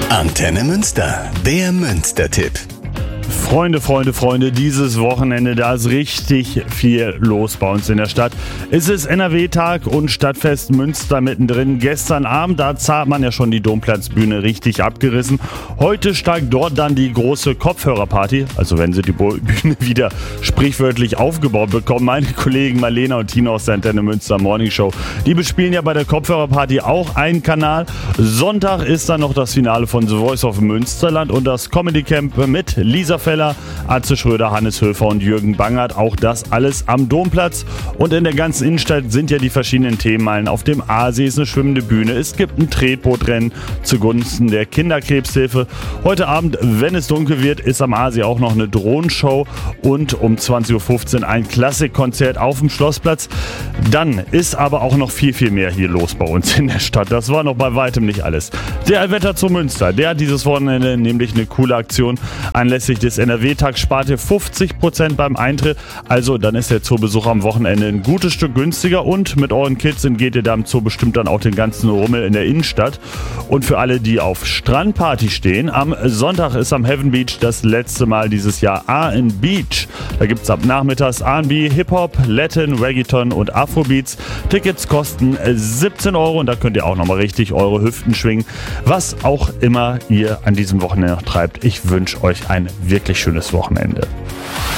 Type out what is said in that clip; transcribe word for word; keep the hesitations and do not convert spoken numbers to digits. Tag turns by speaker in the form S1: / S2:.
S1: Antenne Münster, der Münster-Tipp.
S2: Freunde, Freunde, Freunde, dieses Wochenende, da ist richtig viel los bei uns in der Stadt. Es ist N R W-Tag und Stadtfest Münster mittendrin. Gestern Abend, da hat man ja schon die Domplatzbühne richtig abgerissen. Heute steigt dort dann die große Kopfhörerparty, also wenn sie die Bühne wieder sprichwörtlich aufgebaut bekommen. Meine Kollegen Marlena und Tina aus der Antenne Münster Morning Show, die bespielen ja bei der Kopfhörerparty auch einen Kanal. Sonntag ist dann noch das Finale von The Voice of Münsterland und das Comedy Camp mit Lisa Feller, Atze Schröder, Hannes Höfer und Jürgen Bangert. Auch das alles am Domplatz. Und in der ganzen Innenstadt sind ja die verschiedenen Themenmeilen. Auf dem Aasee ist eine schwimmende Bühne. Es gibt ein Tretbootrennen zugunsten der Kinderkrebshilfe. Heute Abend, wenn es dunkel wird, ist am Aasee auch noch eine Drohnenshow. Und um zwanzig Uhr fünfzehn ein Klassikkonzert auf dem Schlossplatz. Dann ist aber auch noch viel, viel mehr hier los bei uns in der Stadt. Das war noch bei weitem nicht alles. Der Allwetter zu Münster, der hat dieses Wochenende nämlich eine coole Aktion. Anlässlich des N R W-Tags spart ihr fünfzig Prozent beim Eintritt. Also dann ist der Zoobesuch am Wochenende ein gutes Stück günstiger und mit euren Kids entgeht ihr da im Zoo bestimmt dann auch den ganzen Rummel in der Innenstadt. Und für alle, die auf Strandparty stehen, am Sonntag ist am Heaven Beach das letzte Mal dieses Jahr A and Beach. Da gibt es ab nachmittags A and B, Hip-Hop, Latin, Reggaeton und Afrobeats. Tickets kosten siebzehn Euro und da könnt ihr auch nochmal richtig eure Hüften schwingen. Was auch immer ihr an diesem Wochenende noch treibt. Ich wünsche euch ein wirklich schönes Wochenende.